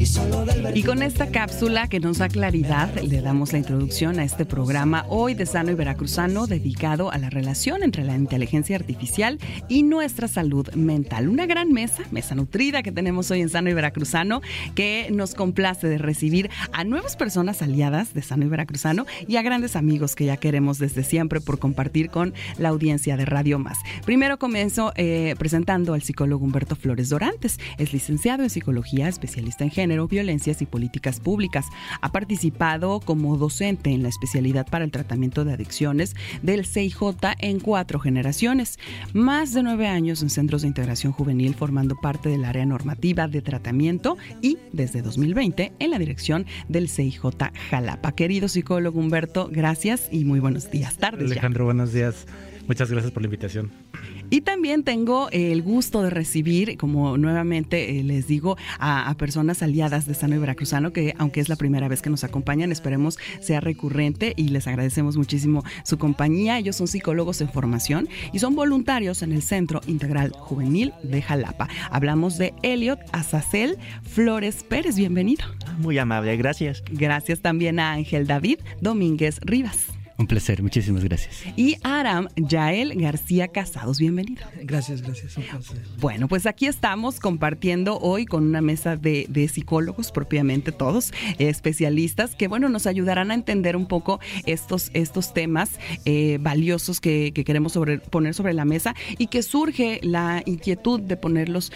Y con esta cápsula que nos da claridad, le damos la introducción a este programa hoy de Sano y Veracruzano, dedicado a la relación entre la inteligencia artificial y nuestra salud mental. Una gran mesa nutrida que tenemos hoy en Sano y Veracruzano, que nos complace de recibir a nuevas personas aliadas de Sano y Veracruzano y a grandes amigos que ya queremos desde siempre por compartir con la audiencia de Radio Más. Primero comienzo presentando al psicólogo Humberto Flores Dorantes. Es licenciado en psicología, especialista en género, violencias y políticas públicas. Ha participado como docente en la especialidad para el tratamiento de adicciones del CIJ en 4 generaciones. Más de 9 años en centros de integración juvenil, formando parte del área normativa de tratamiento y desde 2020 en la dirección del CIJ Jalapa. Querido psicólogo Humberto, gracias y muy buenos días, tardes. Alejandro, buenos días. Muchas gracias por la invitación. Y también tengo el gusto de recibir, como nuevamente les digo, a personas aliadas de Sano y Veracruzano, que aunque es la primera vez que nos acompañan, esperemos sea recurrente y les agradecemos muchísimo su compañía. Ellos son psicólogos en formación y son voluntarios en el Centro Integral Juvenil de Jalapa. Hablamos de Elliot Azazel Flores Pérez. Bienvenido. Muy amable, gracias. Gracias también a Ángel David Domínguez Rivas. Un placer, muchísimas gracias. Y Aram Yael García Casados, bienvenido. Gracias, un placer. Bueno, pues aquí estamos compartiendo hoy con una mesa de psicólogos, propiamente todos, especialistas, que bueno, nos ayudarán a entender un poco estos temas valiosos que queremos poner sobre la mesa y que surge la inquietud de ponerlos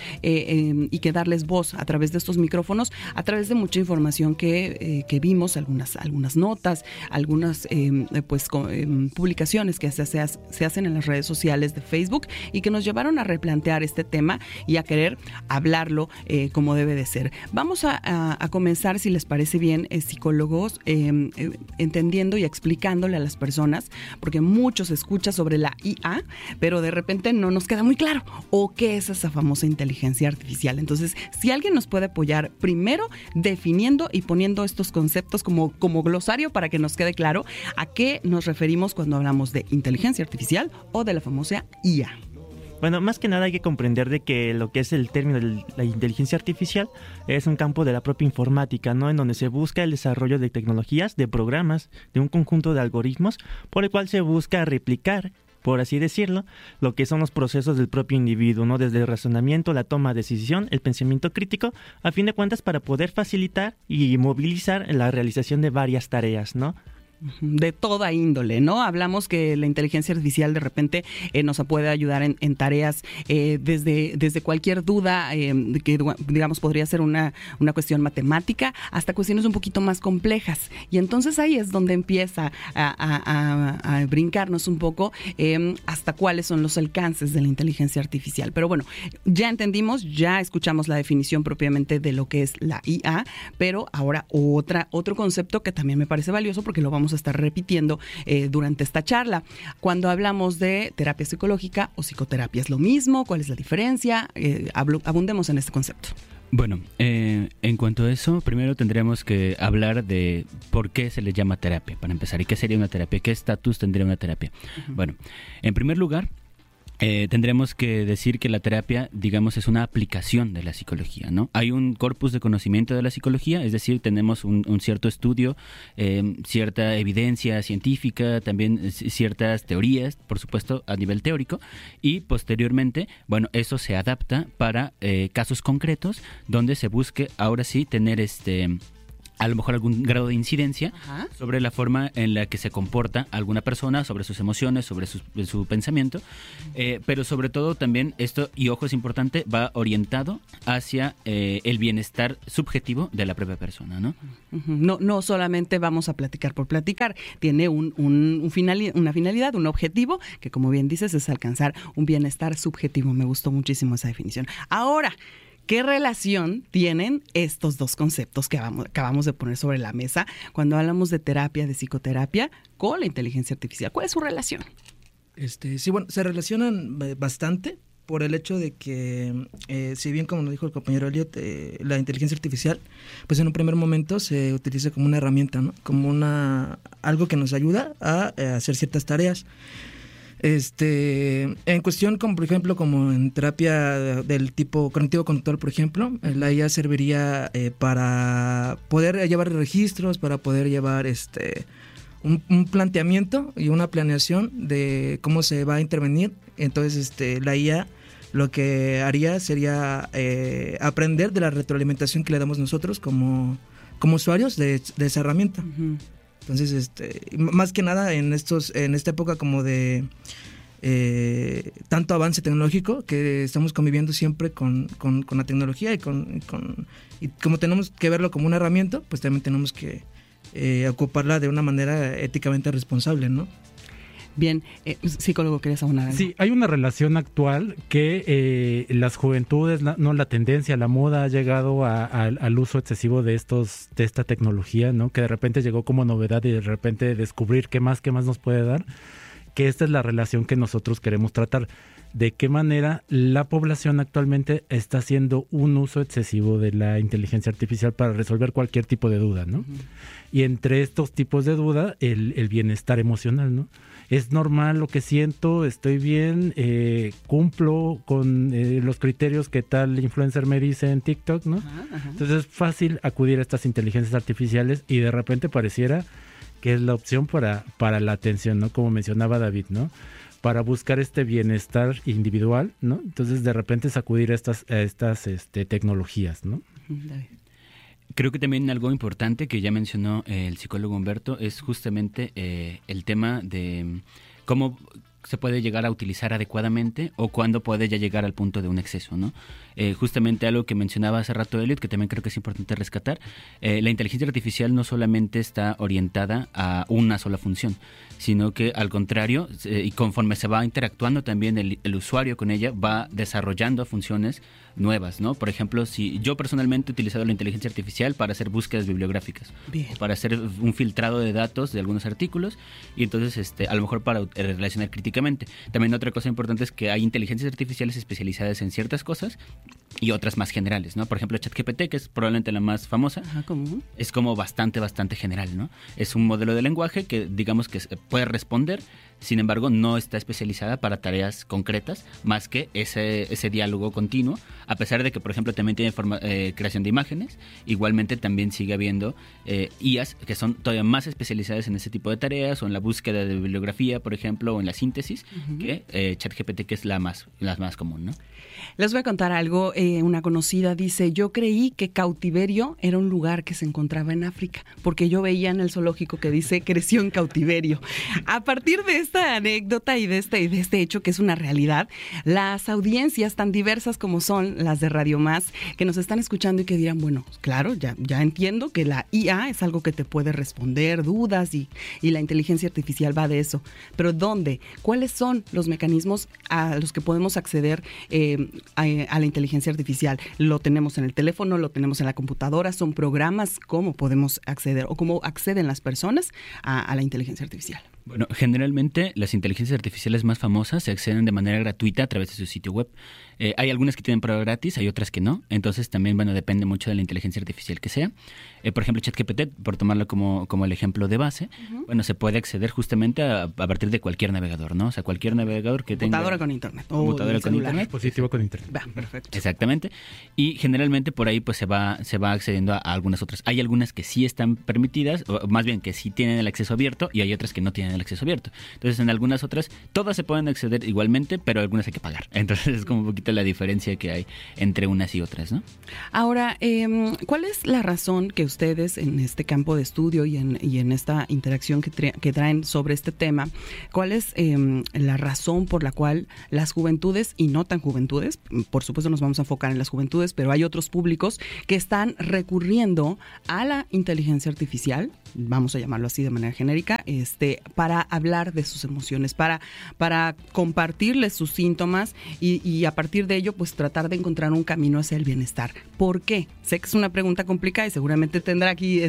y que darles voz a través de estos micrófonos, a través de mucha información que vimos, algunas notas, algunas publicaciones que se hacen en las redes sociales de Facebook y que nos llevaron a replantear este tema y a querer hablarlo como debe de ser. Vamos a comenzar, si les parece bien, psicólogos, entendiendo y explicándole a las personas, porque mucho se escucha sobre la IA, pero de repente no nos queda muy claro, o qué es esa famosa inteligencia artificial. Entonces, si alguien nos puede apoyar, primero definiendo y poniendo estos conceptos como glosario para que nos quede claro a qué nos referimos cuando hablamos de inteligencia artificial o de la famosa IA. Bueno, más que nada hay que comprender de que lo que es el término de la inteligencia artificial es un campo de la propia informática, ¿no? En donde se busca el desarrollo de tecnologías, de programas, de un conjunto de algoritmos por el cual se busca replicar, por así decirlo, lo que son los procesos del propio individuo, ¿no? Desde el razonamiento, la toma de decisión, el pensamiento crítico, a fin de cuentas para poder facilitar y movilizar la realización de varias tareas, ¿no? De toda índole, ¿no? Hablamos que la inteligencia artificial de repente nos puede ayudar en tareas desde cualquier duda que digamos podría ser una cuestión matemática hasta cuestiones un poquito más complejas. Y entonces ahí es donde empieza a brincarnos un poco hasta cuáles son los alcances de la inteligencia artificial. Pero bueno, ya entendimos, ya escuchamos la definición propiamente de lo que es la IA, pero ahora otro concepto que también me parece valioso porque lo vamos a estar repitiendo durante esta charla. Cuando hablamos de terapia psicológica o psicoterapia, ¿es lo mismo? ¿Cuál es la diferencia? Abundemos en este concepto. Bueno, en cuanto a eso, primero tendríamos que hablar de por qué se le llama terapia, para empezar. ¿Y qué sería una terapia? ¿Qué estatus tendría una terapia? Uh-huh. Bueno, en primer lugar, tendremos que decir que la terapia, digamos, es una aplicación de la psicología, ¿no? Hay un corpus de conocimiento de la psicología, es decir, tenemos un cierto estudio, cierta evidencia científica, también ciertas teorías, por supuesto, a nivel teórico, y posteriormente, bueno, eso se adapta para casos concretos donde se busque, ahora sí, tener a lo mejor algún grado de incidencia sobre la forma en la que se comporta alguna persona, sobre sus emociones, sobre su pensamiento, pero sobre todo también esto, y ojo, es importante, va orientado hacia el bienestar subjetivo de la propia persona, ¿no? No solamente vamos a platicar por platicar, tiene una finalidad, un objetivo, que como bien dices es alcanzar un bienestar subjetivo. Me gustó muchísimo esa definición. Ahora, ¿qué relación tienen estos dos conceptos que acabamos de poner sobre la mesa cuando hablamos de terapia, de psicoterapia, con la inteligencia artificial? ¿Cuál es su relación? Sí, bueno, se relacionan bastante por el hecho de que, si bien como nos dijo el compañero Elliot, la inteligencia artificial, pues en un primer momento se utiliza como una herramienta, ¿no? Como algo que nos ayuda a hacer ciertas tareas. En cuestión, como por ejemplo, como en terapia del tipo cognitivo-conductual, por ejemplo, la IA serviría para poder llevar registros, para poder llevar un planteamiento y una planeación de cómo se va a intervenir. Entonces, la IA lo que haría sería aprender de la retroalimentación que le damos nosotros como usuarios de esa herramienta. Uh-huh. Entonces, más que nada en esta época como de tanto avance tecnológico que estamos conviviendo siempre con la tecnología y como tenemos que verlo como una herramienta, pues también tenemos que ocuparla de una manera éticamente responsable, ¿no? Bien, psicólogo, ¿querías abonar algo? Sí, hay una relación actual que las juventudes, la tendencia, la moda ha llegado al uso excesivo de esta tecnología, ¿no? Que de repente llegó como novedad y de repente descubrir qué más nos puede dar, que esta es la relación que nosotros queremos tratar. De qué manera la población actualmente está haciendo un uso excesivo de la inteligencia artificial para resolver cualquier tipo de duda, ¿no? Uh-huh. Y entre estos tipos de duda, el bienestar emocional, ¿no? Es normal lo que siento, estoy bien, cumplo con los criterios que tal influencer me dice en TikTok, ¿no? Uh-huh. Entonces es fácil acudir a estas inteligencias artificiales y de repente pareciera que es la opción para la atención, ¿no? Como mencionaba David, ¿no? Para buscar este bienestar individual, ¿no? Entonces, de repente, sacudir a estas tecnologías, ¿no? Creo que también algo importante que ya mencionó el psicólogo Humberto es justamente el tema de cómo se puede llegar a utilizar adecuadamente o cuándo puede ya llegar al punto de un exceso, ¿no? Justamente algo que mencionaba hace rato Elliot, que también creo que es importante rescatar, la inteligencia artificial no solamente está orientada a una sola función, sino que al contrario, y conforme se va interactuando también el usuario con ella, va desarrollando funciones nuevas, ¿no? Por ejemplo, si yo personalmente he utilizado la inteligencia artificial para hacer búsquedas bibliográficas, para hacer un filtrado de datos de algunos artículos y entonces a lo mejor para relacionar críticamente. También otra cosa importante es que hay inteligencias artificiales especializadas en ciertas cosas y otras más generales, ¿no? Por ejemplo, ChatGPT, que es probablemente la más famosa, ¿cómo? Es como bastante general, ¿no? Es un modelo de lenguaje que digamos que puede responder, sin embargo no está especializada para tareas concretas más que ese diálogo continuo, a pesar de que por ejemplo también tiene creación de imágenes. Igualmente también sigue habiendo IAs que son todavía más especializadas en ese tipo de tareas o en la búsqueda de bibliografía, por ejemplo, o en la síntesis, que ChatGPT, que es la más común, ¿no? Les voy a contar algo. Una conocida dice: yo creí que cautiverio era un lugar que se encontraba en África, porque yo veía en el zoológico que dice creció en cautiverio. A partir de esta anécdota y de este hecho que es una realidad, las audiencias tan diversas como son las de Radio Más, que nos están escuchando y que dirán, bueno, claro, ya entiendo que la IA es algo que te puede responder dudas y la inteligencia artificial va de eso, pero ¿dónde? ¿Cuáles son los mecanismos a los que podemos acceder a la inteligencia artificial? Lo tenemos en el teléfono, lo tenemos en la computadora, son programas. ¿Cómo podemos acceder o cómo acceden las personas a la inteligencia artificial? Bueno, generalmente las inteligencias artificiales más famosas se acceden de manera gratuita a través de su sitio web. Hay algunas que tienen prueba gratis, hay otras que no. Entonces también, depende mucho de la inteligencia artificial que sea. Por ejemplo, ChatGPT, por tomarlo como el ejemplo de base, se puede acceder justamente a partir de cualquier navegador, ¿no? O sea, cualquier navegador que tenga... Computadora con internet. Computadora con internet. Dispositivo con internet. Perfecto. Exactamente. Y generalmente por ahí pues se va accediendo a algunas otras. Hay algunas que sí están permitidas, o más bien que sí tienen el acceso abierto, y hay otras que no tienen el acceso abierto. Entonces, en algunas otras, todas se pueden acceder igualmente, pero algunas hay que pagar. Entonces, es como un poquito la diferencia que hay entre unas y otras, ¿no? Ahora, ¿cuál es la razón que ustedes en este campo de estudio y en esta interacción que traen sobre este tema, cuál es la razón por la cual las juventudes y no tan juventudes, por supuesto nos vamos a enfocar en las juventudes, pero hay otros públicos que están recurriendo a la inteligencia artificial, vamos a llamarlo así de manera genérica, para hablar de sus emociones, para compartirles sus síntomas y a partir de ello pues tratar de encontrar un camino hacia el bienestar. ¿Por qué? Sé que es una pregunta complicada y seguramente tendrá aquí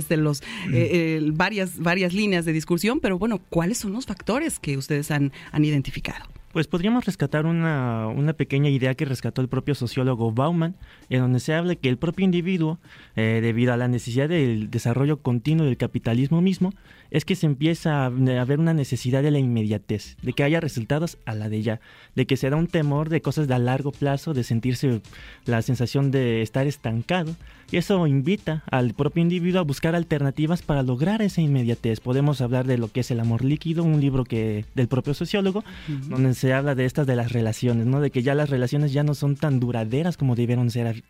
varias líneas de discusión, pero bueno, ¿cuáles son los factores que ustedes han identificado? Pues podríamos rescatar una pequeña idea que rescató el propio sociólogo Bauman, en donde se habla que el propio individuo, debido a la necesidad del desarrollo continuo del capitalismo mismo, es que se empieza a ver una necesidad de la inmediatez, de que haya resultados a la de ya, de que se da un temor de cosas de a largo plazo, de sentirse la sensación de estar estancado, y eso invita al propio individuo a buscar alternativas para lograr esa inmediatez. Podemos hablar de lo que es el amor líquido, un libro del propio sociólogo, donde se habla de las relaciones, ¿no? De que ya las relaciones ya no son tan duraderas como debieron ser,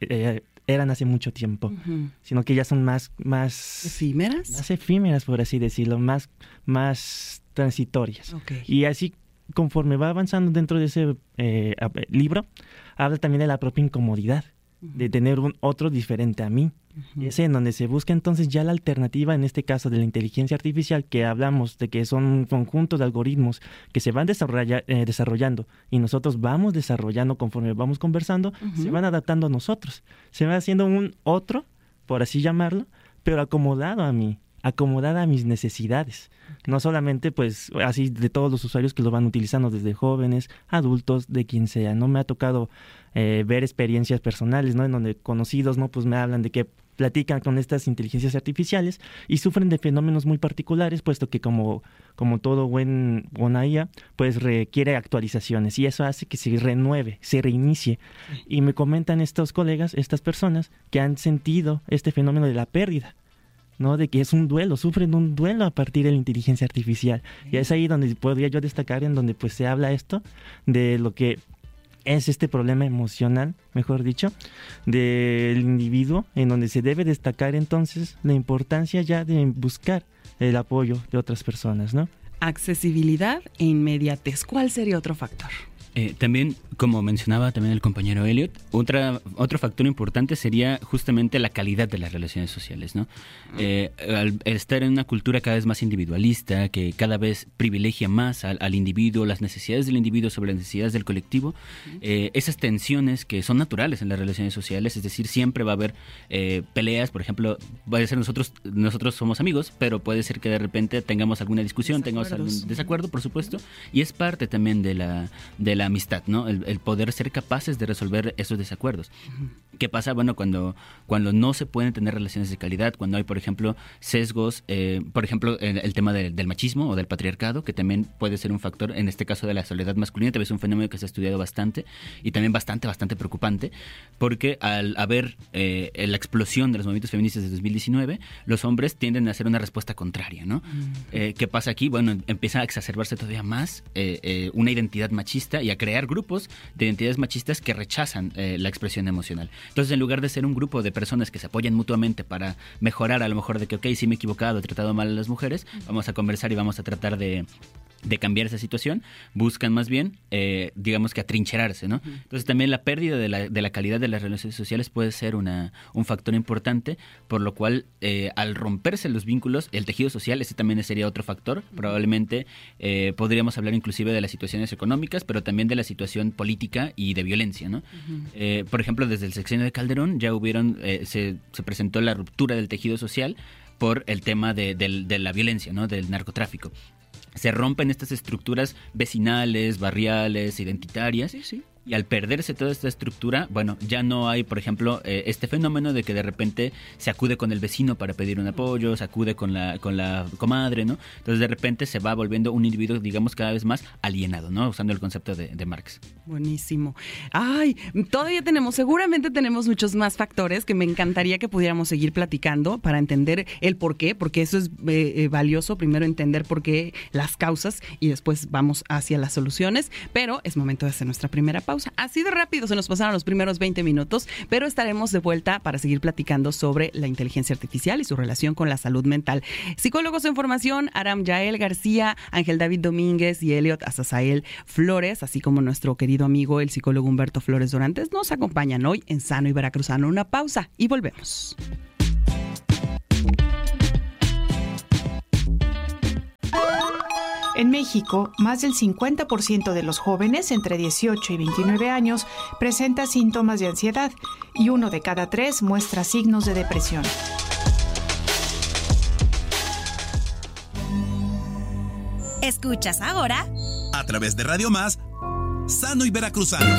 eran hace mucho tiempo, sino que ya son más efímeras. Más efímeras, por así decirlo, más transitorias. Okay. Y así, conforme va avanzando dentro de ese libro, habla también de la propia incomodidad, de tener un otro diferente a mí. Es en donde se busca entonces ya la alternativa, en este caso de la inteligencia artificial, que hablamos de que son un conjunto de algoritmos que se van desarrollando y nosotros vamos desarrollando conforme vamos conversando, se van adaptando a nosotros, se va haciendo un otro, por así llamarlo, pero acomodado a mí, acomodada a mis necesidades. No solamente pues así de todos los usuarios que lo van utilizando, desde jóvenes, adultos, de quien sea. No me ha tocado ver experiencias personales, ¿no? En donde conocidos, ¿no? Pues me hablan de que platican con estas inteligencias artificiales y sufren de fenómenos muy particulares, puesto que como todo buena IA, pues requiere actualizaciones y eso hace que se renueve, se reinicie. Y me comentan estos colegas, estas personas, que han sentido este fenómeno de la pérdida, ¿no? De que es un duelo, sufren un duelo a partir de la inteligencia artificial. Y es ahí donde podría yo destacar, en donde pues se habla esto de lo que es este problema emocional, mejor dicho, del individuo, en donde se debe destacar entonces la importancia ya de buscar el apoyo de otras personas, ¿no? Accesibilidad e inmediatez. ¿Cuál sería otro factor? También, como mencionaba también el compañero Elliot, otro factor importante sería justamente la calidad de las relaciones sociales, ¿no? Al estar en una cultura cada vez más individualista, que cada vez privilegia más al individuo, las necesidades del individuo sobre las necesidades del colectivo, esas tensiones que son naturales en las relaciones sociales, es decir, siempre va a haber peleas, por ejemplo, puede ser nosotros somos amigos, pero puede ser que de repente tengamos alguna discusión, tengamos algún desacuerdo, por supuesto, y es parte también de la amistad, ¿no? El poder ser capaces de resolver esos desacuerdos. ¿Qué pasa? Bueno, cuando no se pueden tener relaciones de calidad, cuando hay, por ejemplo, sesgos, por ejemplo, el tema del machismo o del patriarcado, que también puede ser un factor, en este caso de la soledad masculina, tal vez un fenómeno que se ha estudiado bastante y también bastante preocupante, porque al haber la explosión de los movimientos feministas de 2019, los hombres tienden a hacer una respuesta contraria, ¿no? ¿Qué pasa aquí? Bueno, empieza a exacerbarse todavía más una identidad machista y a crear grupos de identidades machistas que rechazan la expresión emocional. Entonces, en lugar de ser un grupo de personas que se apoyan mutuamente para mejorar, a lo mejor de que, ok, sí me he equivocado, he tratado mal a las mujeres, vamos a conversar y vamos a tratar de cambiar esa situación, buscan más bien, digamos que atrincherarse, ¿no? Entonces también la pérdida de la calidad de las relaciones sociales puede ser un factor importante, por lo cual al romperse los vínculos, el tejido social, ese también sería otro factor, probablemente podríamos hablar inclusive de las situaciones económicas, pero también de la situación política y de violencia, ¿no? Por ejemplo, desde el sexenio de Calderón ya se presentó la ruptura del tejido social por el tema de la violencia, ¿no? Del narcotráfico. Se rompen estas estructuras vecinales, barriales, identitarias. Sí. Y al perderse toda esta estructura, bueno, ya no hay, por ejemplo, este fenómeno de que de repente se acude con el vecino para pedir un apoyo, se acude con la comadre, ¿no? Entonces, de repente se va volviendo un individuo, digamos, cada vez más alienado, ¿no? Usando el concepto de Marx. Buenísimo. Ay, seguramente tenemos muchos más factores que me encantaría que pudiéramos seguir platicando para entender el por qué, porque eso es valioso, primero entender por qué, las causas, y después vamos hacia las soluciones, pero es momento de hacer nuestra primera pausa. Así de rápido se nos pasaron los primeros 20 minutos, pero estaremos de vuelta para seguir platicando sobre la inteligencia artificial y su relación con la salud mental. Psicólogos en formación, Aram Yael García, Ángel David Domínguez y Elliot Azazael Flores, así como nuestro querido amigo el psicólogo Humberto Flores Dorantes, nos acompañan hoy en Sano y Veracruzano. Una pausa y volvemos. En México, más del 50% de los jóvenes entre 18 y 29 años presenta síntomas de ansiedad y 1 de cada 3 muestra signos de depresión. Escuchas ahora a través de Radio Más, Sano y Veracruzano.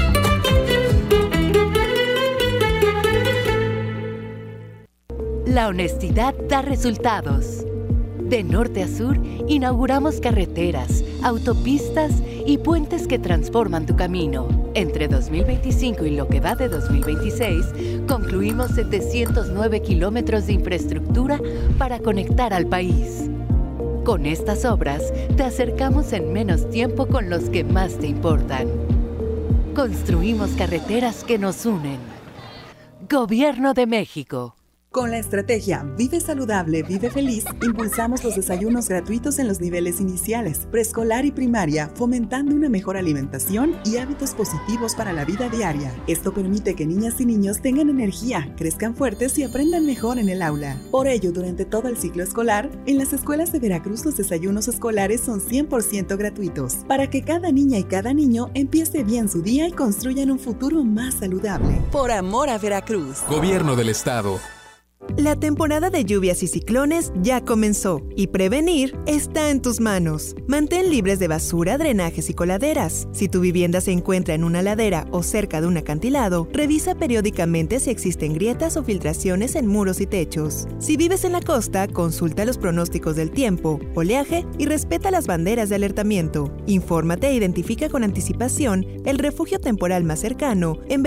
La honestidad da resultados. De norte a sur, inauguramos carreteras, autopistas y puentes que transforman tu camino. Entre 2025 y lo que va de 2026, concluimos 709 kilómetros de infraestructura para conectar al país. Con estas obras, te acercamos en menos tiempo con los que más te importan. Construimos carreteras que nos unen. Gobierno de México. Con la estrategia Vive Saludable, Vive Feliz, impulsamos los desayunos gratuitos en los niveles iniciales, preescolar y primaria, fomentando una mejor alimentación y hábitos positivos para la vida diaria. Esto permite que niñas y niños tengan energía, crezcan fuertes y aprendan mejor en el aula. Por ello, durante todo el ciclo escolar, en las escuelas de Veracruz los desayunos escolares son 100% gratuitos, para que cada niña y cada niño empiece bien su día y construyan un futuro más saludable. Por amor a Veracruz. Gobierno del Estado. La temporada de lluvias y ciclones ya comenzó y prevenir está en tus manos. Mantén libres de basura, drenajes y coladeras. Si tu vivienda se encuentra en una ladera o cerca de un acantilado, revisa periódicamente si existen grietas o filtraciones en muros y techos. Si vives en la costa, consulta los pronósticos del tiempo, oleaje y respeta las banderas de alertamiento. Infórmate e identifica con anticipación el refugio temporal más cercano en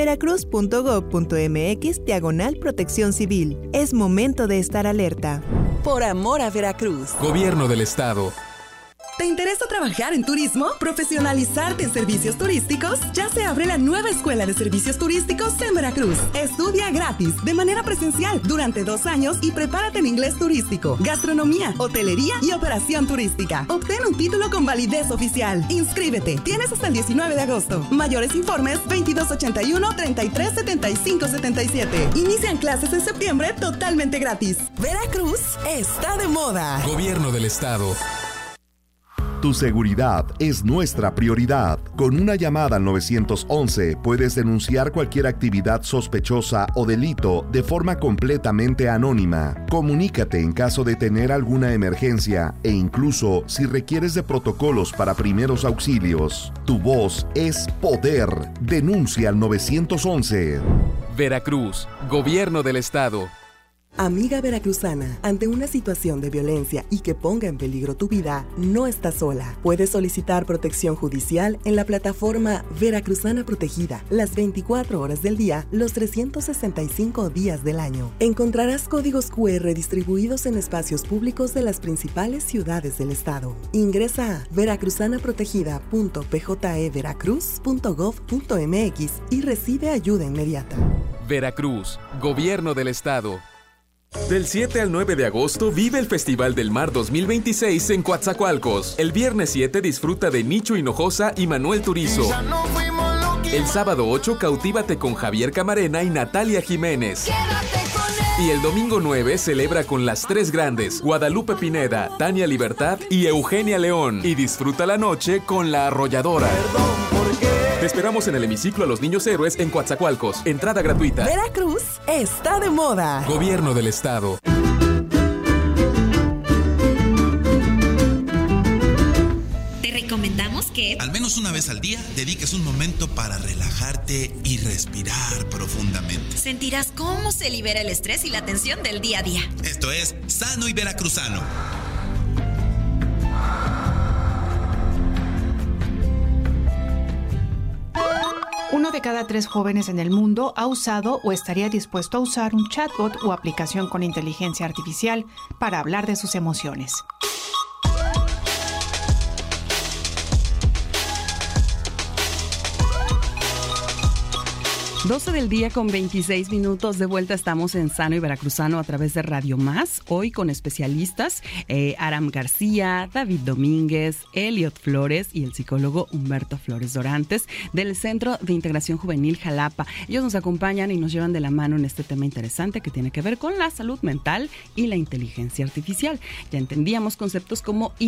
veracruz.gov.mx/protección civil. Es momento de estar alerta. Por amor a Veracruz. Gobierno del Estado. ¿Te interesa trabajar en turismo? ¿Profesionalizarte en servicios turísticos? Ya se abre la nueva Escuela de Servicios Turísticos en Veracruz. Estudia gratis, de manera presencial, durante 2 años y prepárate en inglés turístico, gastronomía, hotelería y operación turística. Obtén un título con validez oficial. Inscríbete. Tienes hasta el 19 de agosto. Mayores informes 2281-337577. Inician clases en septiembre totalmente gratis. Veracruz está de moda. Gobierno del Estado. Tu seguridad es nuestra prioridad. Con una llamada al 911 puedes denunciar cualquier actividad sospechosa o delito de forma completamente anónima. Comunícate en caso de tener alguna emergencia e incluso si requieres de protocolos para primeros auxilios. Tu voz es poder. Denuncia al 911. Veracruz, Gobierno del Estado. Amiga veracruzana, ante una situación de violencia y que ponga en peligro tu vida, no estás sola. Puedes solicitar protección judicial en la plataforma Veracruzana Protegida, las 24 horas del día, los 365 días del año. Encontrarás códigos QR distribuidos en espacios públicos de las principales ciudades del estado. Ingresa a veracruzanaprotegida.pjeveracruz.gov.mx y recibe ayuda inmediata. Veracruz, Gobierno del Estado. Del 7 al 9 de agosto vive el Festival del Mar 2026 en Coatzacoalcos. El viernes 7 disfruta de Nicho Hinojosa y Manuel Turizo. El sábado 8 cautívate con Javier Camarena y Natalia Jiménez. Y el domingo 9 celebra con las 3 grandes, Guadalupe Pineda, Tania Libertad y Eugenia León. Y disfruta la noche con La Arrolladora. Te esperamos en el hemiciclo a los Niños Héroes en Coatzacoalcos. Entrada gratuita. Veracruz está de moda. Gobierno del Estado. Te recomendamos que al menos una vez al día dediques un momento para relajarte y respirar profundamente. Sentirás cómo se libera el estrés y la tensión del día a día. Esto es Sano y Veracruzano. Uno de cada 3 jóvenes en el mundo ha usado o estaría dispuesto a usar un chatbot o aplicación con inteligencia artificial para hablar de sus emociones. 12 del día con 26 minutos. De vuelta estamos en Sano y Veracruzano a través de Radio Más. Hoy con especialistas Aram García, David Domínguez, Eliot Flores y el psicólogo Humberto Flores Dorantes del Centro de Integración Juvenil Jalapa. Ellos nos acompañan y nos llevan de la mano en este tema interesante que tiene que ver con la salud mental y la inteligencia artificial. Ya entendíamos conceptos como